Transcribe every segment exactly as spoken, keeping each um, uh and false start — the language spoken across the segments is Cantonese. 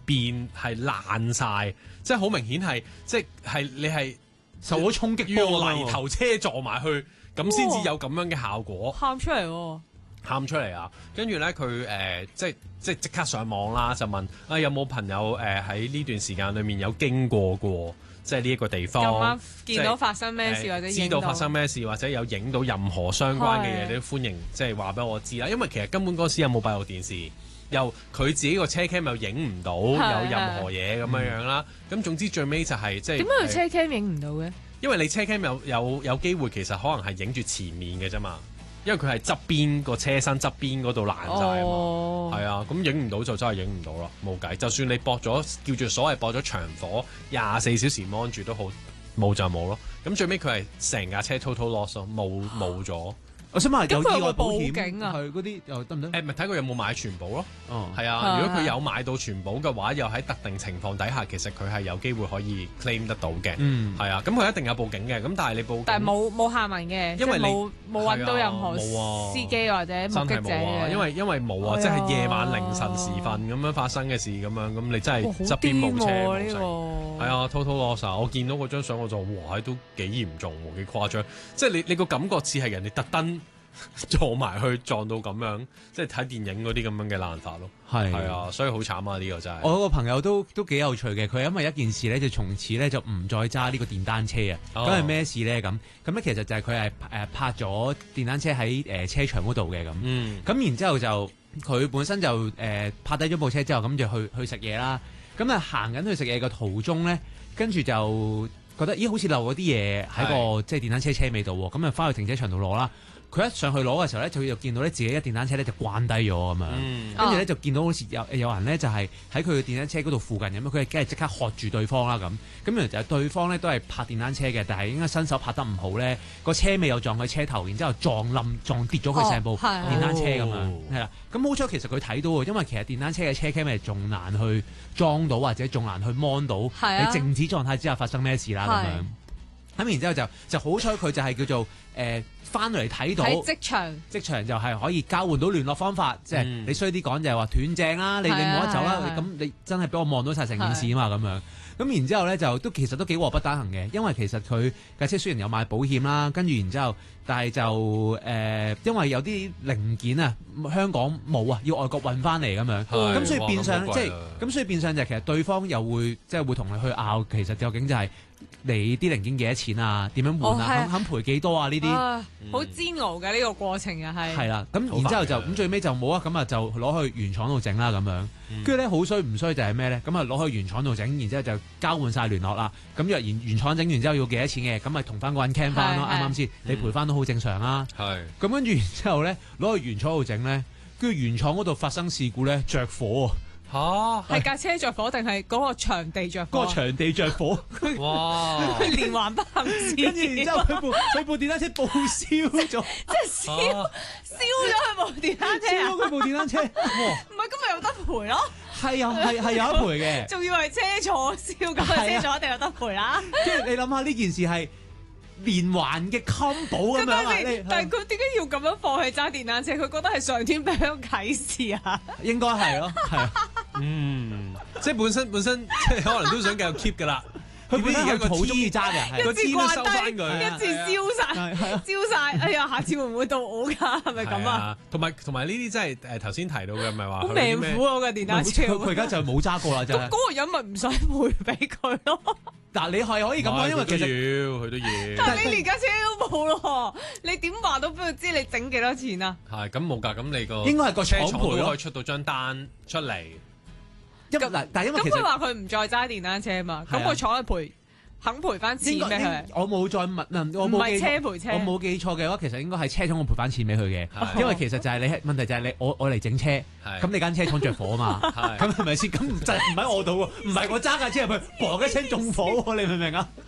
邊係爛晒，即係好明顯係即係你係受咗衝擊波用泥頭車撞埋去，咁先至有咁樣嘅效果。 喊出嚟喎！ 喊出嚟啊！跟住咧佢誒即係即係即刻上網啦，就問啊有冇朋友誒喺呢段時間裏面有經過過即係呢一個地方， 咁啱見到發生咩事或者知道發生咩事或者有影到任何相關嘅嘢， 係你都歡迎即係話俾我知啦。因為其實根本嗰時有冇閉路電視，又佢自己個車 cam 又影唔到有任何嘢咁樣樣啦。咁總之最尾就係即係點解佢車 cam 影唔到嘅？ 因為你車 cam 有有有機會其實可能係影住前面嘅啫嘛。因為佢係側邊個車身側邊嗰度爛晒啊嘛，係啊，咁影唔到就真係影唔到咯，冇計。就算你駁咗叫做所謂駁咗長火廿四小時 mon 住都好，冇就冇咯。咁最尾佢係成架車 total loss 咯，冇冇咗。 我想問有意外保咁佢有冇報險警啊係嗰啲又得唔得？ 誒咪睇佢有冇買全保咯。 哦， 係啊，如果佢有買到全保嘅話，又喺特定情況底下，其實佢係有機會可以 claim 得到嘅。 嗯， 係啊，咁佢一定有報警嘅。咁但係你報警， 但係冇冇下文嘅， 因為你即係冇冇揾到任何係啊冇啊司機或者目真係擊者冇啊， 嘅。 因為因為冇啊， 哎呀即係夜晚凌晨時分咁樣發生嘅事咁樣，咁你真係哇好側邊冇車癲喎冇成。 呢個係啊，total loss 啊！我見到嗰張相我就哇，都幾嚴重喎，幾誇張。即係你你個感覺似係人哋特登撞埋去撞到咁樣，即係睇電影嗰啲咁樣嘅爛法咯。 係係啊，所以好慘啊！呢個真係。 我有個朋友都都幾有趣嘅，佢因為一件事咧，就從此咧就唔再揸呢個電單車啊。 哦咁係咩事咧？咁咁咧其實就係佢係誒泊咗電單車喺誒、呃、車場嗰度嘅咁。 嗯， 咁然之後就佢本身就誒、呃、泊低咗部車之後，咁就去去食嘢啦。咁啊行緊去食嘢嘅途中咧，跟住就覺得咦好似漏咗啲嘢喺個係即係電單車車尾度喎。咁啊翻去停車場度攞啦。佢一上去攞嘅時候咧，佢就見到咧自己嘅電單車咧就關低咗咁樣。 嗯跟住咧就見到好似有有人咧就係喺佢嘅電單車嗰度附近咁樣，佢係梗係即刻喝住對方啦咁。咁原來就係對方咧都係泊電單車嘅，但係應該新手泊得唔好咧，個車尾又撞佢車頭，然之後撞冧撞跌咗佢成部哦係電單車咁樣哦， 係啦。咁好彩其實佢睇到喎，因為其實電單車嘅車 cam 係仲難去裝到或者仲難去 mon 到係啊喺靜止狀態之下發生咩事啦咁係樣。咁然之後就就好彩佢就係叫做誒翻嚟睇到。 喺職場職場就係可以交換到聯絡方法，即係嗯你衰啲講就係話斷正啦，你你係啊冇得走啦係啊係啊， 咁你真係俾我望到晒成件事啊嘛咁樣。咁然之後咧就都其實都幾禍不單行嘅，因為其實佢架車雖然有買保險啦，跟住然之後，但係就誒、呃，因為有啲零件啊，香港冇啊，要外國運翻嚟咁樣， 係咁所以變相即係哇咁好貴啊咁所以變相就係其實對方又會即係會同你去拗，其實究竟就係你啲零件幾多錢啊？點樣換啊？ 哦係啊肯肯賠幾多啊？呢啲。 啊好煎熬嘅呢個過程又係。 係啦，咁好然之後煩嘅就咁最尾就冇啊，咁啊就攞去原廠度整啦咁樣，跟住咧好衰唔衰就係咩咧？咁啊攞去原廠度整，然之後就交換晒聯絡啦。咁若然原廠整完之後要幾多錢嘅，咁咪同翻嗰人 can 翻咯， 係係啱啱先？你賠翻都好正常啊。 係咁跟住然之後咧攞去原廠度整咧，跟住原廠嗰度發生事故咧着火嚇係架車着火定係嗰個場地着喎，嗰火？ 個場地着火， 哇！ 佢連環不幸事跟住然之件， 後佢部佢部電單車報銷咗， 即係燒啊燒咗佢部電單車啊！ 燒咗佢部電單車，哇！ 唔係咁咪有得賠咯？ 係有係係有一賠嘅。 仲以為車錯燒咁啊，車錯一定有得賠啦。 跟住你諗下呢件事係連環嘅 combo 咁樣啊！你但係佢點解要咁樣放棄揸電單車？佢覺得係上天俾佢啟示啊！ 應該係咯，係啊， 嗯，即係本身本身即係可能都想繼續 keep 噶啦。 佢本身點解個係好中意 T 揸嘅，係個一次天都收掛低， 返佢一次燒晒， 係係啊燒晒。哎呀，下次會唔會到我㗎？係咪咁啊？？ 同埋同埋呢啲真係誒頭先提到嘅，咪話好佢啲咩命苦啊！個電單車， 佢佢而家就冇揸過啦，就係。 咁嗰個人咪唔使賠俾佢咯。 嗱，你係可以咁講，因為其實實佢都要， 但係你連架車都冇咯，你點話到俾佢知你整幾多錢啊？ 係咁冇㗎，咁你個應該係個車廠賠咯廠都可以出到張單出嚟。 因嗱，但係因為咁佢其實話佢唔再揸電單車嘛，咁係啊個廠係賠肯賠翻錢俾佢應該應。我冇再問，我唔係冇記車賠車我冇記錯嘅話，其實應該係車廠會賠翻錢俾佢嘅， 係因為其實就係你問題就係你我我嚟整車， 係咁你間車廠着火啊嘛， 係咁係咪先？咁唔就唔喺我度喎，唔係我揸架車入去，砰一聲中火喎，你明唔明啊？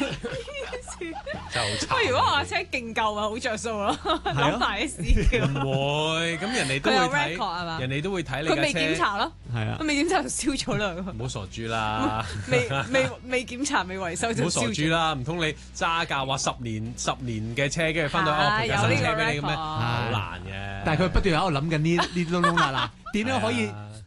就好慘。 不過如果我架車勁夠咪好着數咯， 啊諗埋啲事唔會，咁人哋都會佢有睇 record 係嘛人哋都會睇你佢未架車。 檢查咯， 係啊佢。未檢查就燒咗啦， 唔好傻豬啦， 未未未檢查未維修唔好傻就燒咗。 豬啦，唔通你揸架話十年十年嘅車，跟住翻到係哦賠架新車有呢個俾你嘅咩？ record 好難嘅。 但係佢不斷喺度諗緊呢呢窿窿罅罅，點樣可以係啊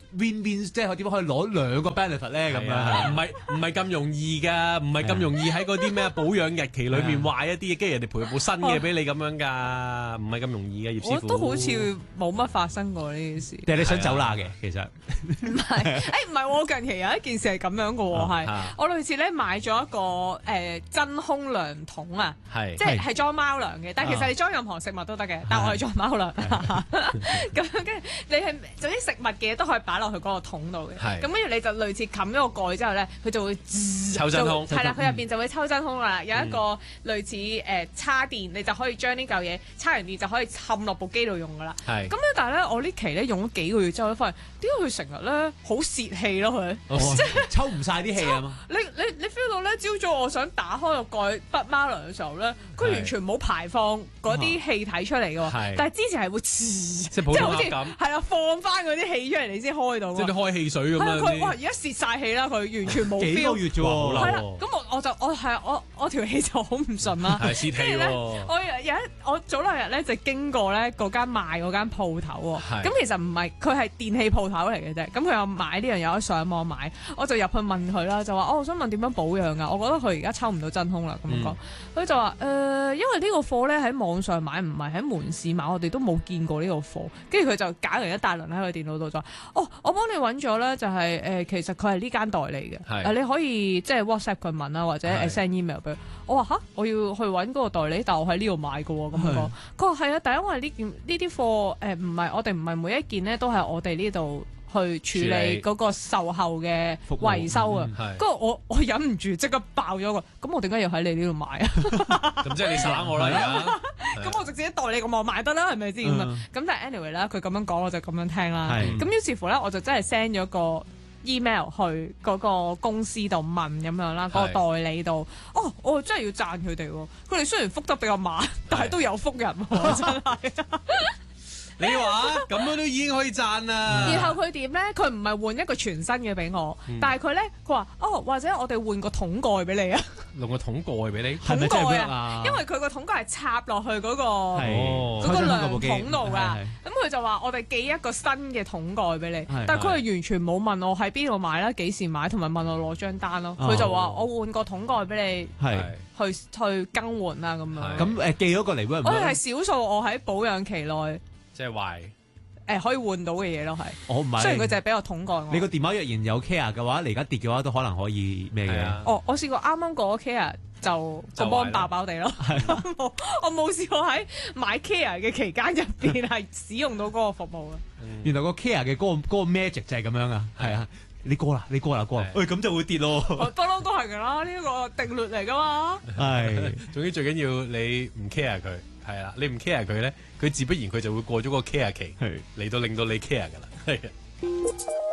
win win，即係點樣可以攞兩個 benefit 咧咁樣？ 唔係唔係咁容易㗎，唔係咁容易喺嗰啲咩保養日期裏面壞一啲，跟住人哋賠部新嘅俾你咁樣㗎，唔係咁容易嘅，葉師傅。 我都好似冇乜發生過呢件事。 定係你想走啦嘅其實？ 唔係，誒唔係我近期有一件事係咁樣嘅喎，係我類似咧買咗一個誒真空糧桶啊，即係係裝貓糧嘅，但係其實你裝任何食物都得嘅，但係我係裝貓糧。咁跟住你係總之食物嘅嘢都可以擺落去嗰個桶度嘅，咁跟住你就類似冚咗個蓋之後咧，佢就會抽真空， 係啦，佢入邊就會抽真空啦。有一個類似誒叉電，你就可以將呢嚿嘢叉完電就可以冚落部機度用噶啦。咁咧，但係咧我呢期咧用咗幾個月之後咧，發現點解佢成日咧好泄氣咯？佢即係抽唔晒啲氣啊嘛！你你你 feel 到咧，朝早我想打開個蓋筆貓糧嘅時候咧，佢完全冇排放嗰啲氣體出嚟嘅喎，但係之前係會即係好似係啊放翻嗰啲氣出嚟，你先開到。即係你開汽水咁樣。佢哇而家泄晒氣啦，佢完全冇 feel。幾個月啫喎，係啦。咁我我就我係我我條氣就好唔順啦。係泄氣喎。我有一我早兩日咧就經過咧嗰間賣嗰間鋪頭喎。咁其實唔係佢係電器鋪頭嚟嘅啫。咁佢有買呢樣嘢，有得上網買，我就入去問佢啦，就話哦，我想問點樣保養啊？我覺得佢而家抽唔到真空啦。咁樣講，佢就話誒，因為呢個貨咧喺網上買，唔係喺門市買，我哋都冇見過呢個貨。跟住佢就搞完一大輪喺佢電腦度就話，哦，我幫你揾咗咧，就係誒，其實佢係呢間代理嘅，誒你可以即係 WhatsApp 佢問啦，或者 send email 俾佢。我話吓，我要去揾嗰個代理，但我喺呢度買嘅喎。咁樣講，佢話係啊，但係因為呢件呢啲貨誒唔係我哋唔係每一件咧都係我哋呢度去處理嗰個售後嘅維修啊，跟住我我忍唔住即刻爆咗個，咁我點解要喺你呢度買啊？咁即係你耍我啦而家，咁我直接代理個網買得啦，係咪先咁啊？咁但係 anyway 啦，佢咁樣講我就咁樣聽啦。咁於是乎咧，我就真係 send 咗個 email 去嗰個公司度問咁樣啦，嗰個代理度，哦，我真係要讚佢哋喎，佢哋雖然覆得比較慢，但係都有覆人喎，真係。你話咁樣都已經可以讚啦。然後佢點咧？佢唔係換一個全新嘅俾我，嗯、但係佢咧，佢話哦，或者我哋換個桶蓋俾你啊。換個桶蓋俾你？桶蓋啊，因為佢個桶蓋係插落去嗰、嗰個嗰個涼桶度噶。咁佢就話我哋寄一個新嘅桶蓋俾你，但係佢係完全冇問我喺邊度買啦，幾時買，同埋問我攞張單咯。佢、哦、就話我換個桶蓋俾你，係去去更換啊咁樣。咁誒寄咗個嚟會唔會？我哋係少數我喺保養期內。即係壞誒，可以換到嘅嘢咯，係。我唔係，雖然佢就係俾我桶蓋我。你個電話若然有 care 嘅話，你而家跌嘅話都可能可以咩嘅？哦，我試過啱啱過咗 care 就個芒爆爆地咯。我我冇試過喺買 care 嘅期間入邊係使用到嗰個服務啊。原來個 care 嘅嗰個嗰個 magic 就係咁樣啊，係啊，你過啦，你過啦，過啦，喂，咁就會跌咯。不嬲都係噶啦，呢個定律嚟噶嘛。係，總之最緊要你唔 care 佢。係啦，你唔 care 佢咧，佢自不然佢就會過咗個 care 期，嚟到令到你 care 噶啦，係啊。